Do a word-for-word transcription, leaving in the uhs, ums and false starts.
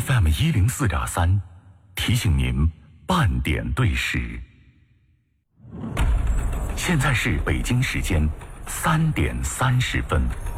F M 一零四点三，提醒您半点对时。现在是北京时间三点三十分。